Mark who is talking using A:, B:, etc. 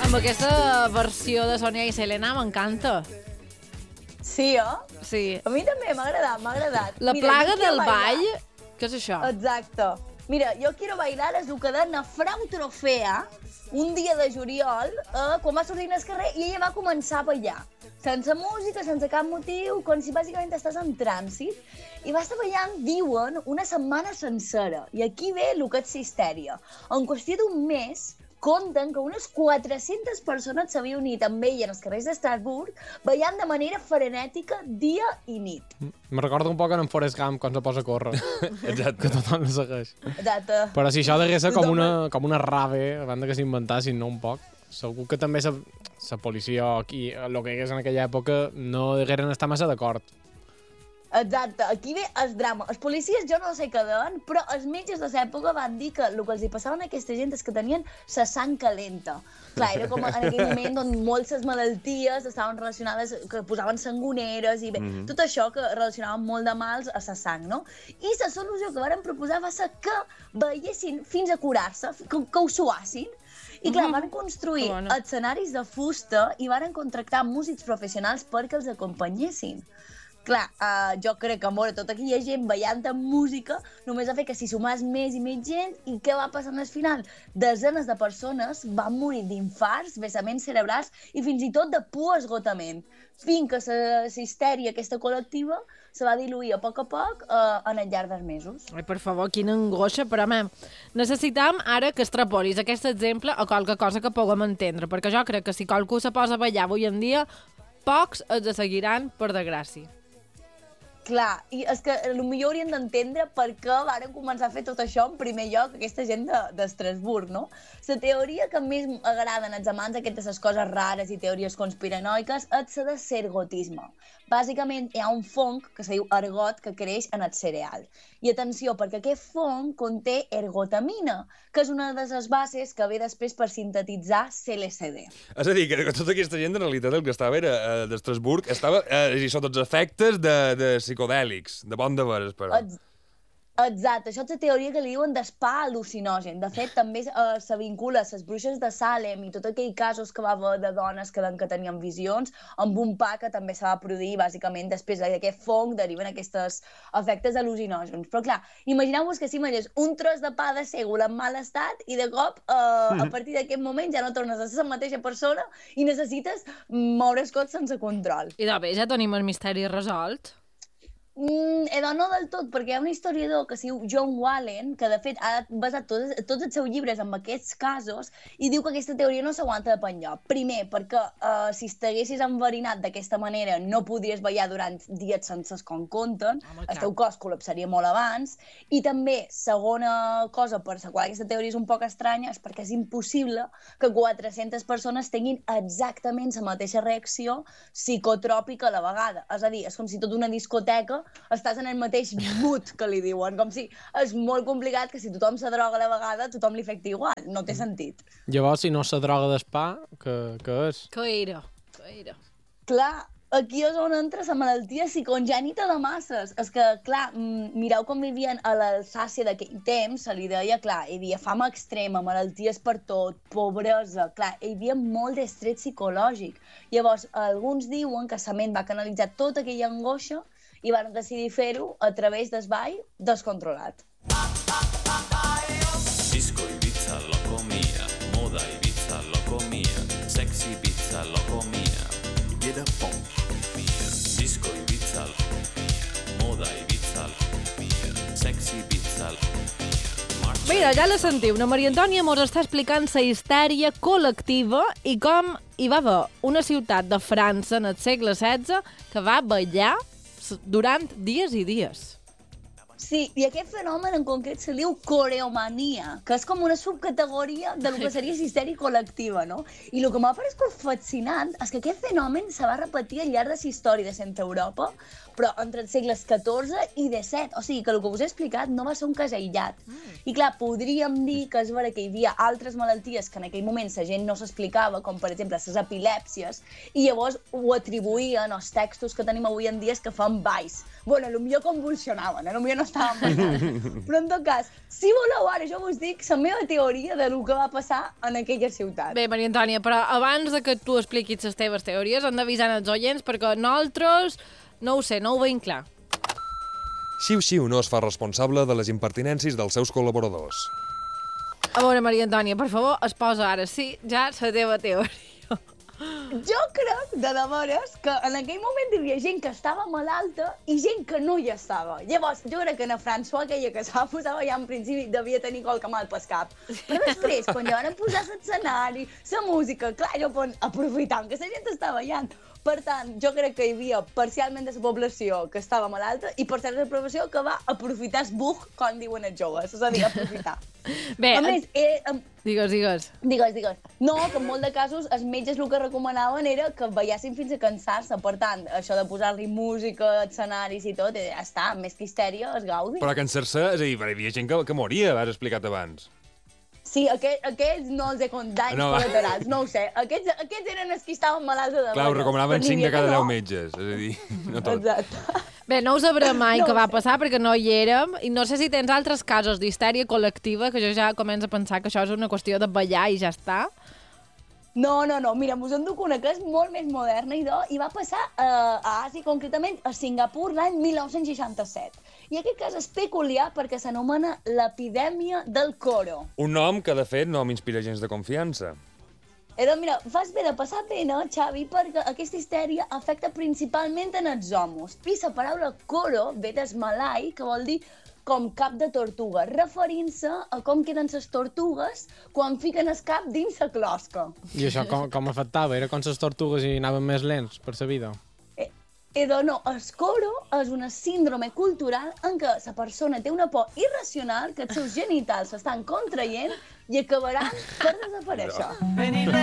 A: Amb aquesta versió de Sonia i Selena m'encanta.
B: Sí,
A: Sí.
B: A mi també m'ha agradat.
A: La plaga del ball, què és això?
B: Exacte. Mira, Jo quiero bailar és el que de Nafrau Trofea, un dia de juliol, quan va sortir al carrer i ella va començar a ballar. Sense música, sense cap motiu, com si bàsicament estàs en trànsit. I va estar ballant, diuen, una setmana sencera. I aquí ve el que és histèria. En qüestió d'un mes, compten que unes 400 persones s'havien unit amb ella en els carrers d'Estrasburg ballant de manera frenètica dia i nit.
C: Me recorda un poc en Forrest Gump quan se posa a córrer.
D: Exacte.
C: Que tothom el segueix.
B: Exacte.
C: Però si això degués ser com una rave, abans que s'inventassin, no un poc, segur que també la policia o qui, el que hagués en aquella època no degueren estar massa d'acord.
B: Exacte, aquí ve el drama. Els policies jo no sé què deien, però els metges de l'època van dir que el que els hi passava a aquesta gent és que tenien la sang calenta. Clar, era com en aquell moment on moltes malalties estaven relacionades, que posaven sangoneres i bé, tot això que relacionaven molt de mals a la sang, no? I la solució que varen proposar va ser que veiessin fins a curar-se, que ho suassin. I clar, van construir escenaris de fusta i van contractar músics professionals perquè els acompanyessin. Clar, jo crec que amb tota aquella gent ballant amb música només va fer que s'hi sumés més i més gent. I què va passar al final? Desenes de persones van morir d'infarts, vessaments cerebrals i fins i tot de por esgotament. Fins que la histèria aquesta col·lectiva se va diluir a poc en el llarg dels mesos.
A: Ai, per favor, quina angoixa, però necessitam ara que extrapolis aquest exemple a qualque cosa que puguem entendre, perquè jo crec que si qualcú se posa a ballar avui en dia, pocs els seguiran, per desgràcia.
B: Clar, i és que potser haurien d'entendre per què varen començar a fer tot això en primer lloc aquesta gent d'Estrasburg, no? La teoria que més m'agraden als amants aquestes coses rares i teories conspiranoiques és la de l'ergotisme. Bàsicament hi ha un fong que se diu ergot que creix en el cereal. I atenció, perquè aquest fong conté ergotamina, que és una de les bases que ve després per sintetitzar CLCD.
D: És a dir, que tota aquesta gent, en realitat, el que estava era d'Estrasburg, estava sota els efectes de psicodèlics, de bon de veres, però.
B: Exacte, això és la teoria que li diuen d'espa al·lucinogen. De fet, també se vincula a les bruixes de Salem i tot aquells casos que va haver de dones que tenien visions amb un pa que també se va produir, bàsicament, després d'aquest fong deriven aquests efectes al·lucinògens. Però clar, imagineu-vos que si mengés un tros de pa de sègol en mal estat i de cop, a partir d'aquest moment, ja no tornes a ser la mateixa persona i necessites moure's cot sense control.
A: I de bé, ja tenim el misteri resolt.
B: No del tot, perquè hi ha un historiador que es diu John Wallen, que de fet ha basat tots els seus llibres en aquests casos i diu que aquesta teoria no s'aguanta de penjoc. Primer, perquè si t'haguessis enverinat d'aquesta manera no podries ballar durant dies sencers com compten, el teu cos col·lapsaria molt abans, i també, segona cosa per la qual aquesta teoria és un poc estranya, és perquè és impossible que 400 persones tinguin exactament la mateixa reacció psicotròpica a la vegada. És a dir, és com si tota una discoteca estàs en el mateix mood que li diuen, com si és molt complicat que si tothom se droga a la vegada tothom li afecti igual, no té sentit.
C: Llavors, si no se droga d'espa, què és?
A: Què era?
B: Clar, aquí és on entra la malaltia psicongènita de masses. És que, clar, mireu com vivien a l'Alsàcia d'aquell temps, se li deia, clar, hi havia fama extrema, malalties per tot, pobresa, clar, hi havia molt d'estrès psicològic. Llavors, alguns diuen que la ment va canalitzar tota aquella angoixa i van decidir fer-ho a través del ball descontrolat.
E: Disco Ibiza, loco mia. Moda Ibiza, loco mia. Sexy Ibiza, loco mia. Jeder Pop mia. Disco Ibiza, loco mia. Moda Ibiza, loco mia. Sexy Ibiza, loco mia.
A: Mira, ja la sentiu, la Maria Antònia mos està explicant la histèria col·lectiva i com hi va haver una ciutat de França en el segle XVI que va ballar durant dies i dies.
B: Sí, i aquest fenomen en concret se diu coreomania, que és com una subcategoria del que seria histèria col·lectiva, no? I el que m'ha paregut fascinant és que aquest fenomen se va repetir al llarg de la història de Centre Europa, però entre els segles XIV i XVII. O sigui, que el que us he explicat no va ser un cas aïllat. I clar, podríem dir que és vera que hi havia altres malalties que en aquell moment la gent no s'explicava, com per exemple les epilèpsies, i llavors ho atribuïen als textos que tenim avui en dia que fan balls. Bueno, potser convulsionaven, potser no estaven passant. Però en tot cas, si voleu ara, jo vos dic la meva teoria de lo que va passar en aquella ciutat.
A: Bé, Maria Antònia, però abans de que tu expliquis les teves teories, hem d'avisar els oients perquè nosaltres, no ho sé, no ho veiem clar.
D: Xiu-Xiu no es fa responsable de les impertinències dels seus col·laboradors.
A: A veure, Maria Antònia, per favor, es posa ara sí ja la teva teoria.
B: Jo crec, de veres, que en aquell moment hi havia gent que estava malalta i gent que no hi estava. Llavors, jo crec que en François, aquella que s'ha posat ja en principi, devia tenir qualque mal pel cap. Però després, quan ja van posar l'escenari, la música, clar, jo aprofitant que la gent està ballant. Per tant, jo crec que hi havia parcialment de la població que estava malalta i parcial de la població que va aprofitar el bug, com diuen els joves, és a dir, aprofitar.
A: Bé,
B: a més,
A: digues.
B: Digues. No, que en molts de casos els metges el que recomanaven era que ballessin fins a cansar-se. Per tant, això de posar-li música, escenaris i tot, ja està, més que histèria, es gaudi.
D: Però cansar-se, és a dir, hi havia gent que moria, has explicat abans.
B: Sí, aquests no els he contat, danys col·laterals, no ho sé. Aquests eren els que estaven malalts de
D: Clar, ho recomanaven 5 de cada 10 metges, és a dir, no tot.
B: Exacte.
A: Bé, no ho sabrem mai què va passar perquè no hi érem i no sé si tens altres casos d'histèria col·lectiva que jo ja començo a pensar que això és una qüestió de ballar i ja està.
B: No, mira, us en duc una que és molt més moderna i va passar a Àsia, concretament a Singapur l'any 1967. I aquest cas és peculiar perquè s'anomena l'epidèmia del coro.
D: Un nom que, de fet, no m'inspira gens de confiança.
B: Doncs mira, fas bé de passar pena, Xavi, perquè aquesta histèria afecta principalment en els homes. I la paraula coro ve del malai, que vol dir com cap de tortuga, referint-se a com queden les tortugues quan fiquen el cap dins la closca.
C: I això com afectava? Era com les tortugues i anaven més lents per la vida?
B: Doncs no, el coro és una síndrome cultural en què la persona té una por irracional que els seus genitals s'estan contraient i acabaran per desaparèixer.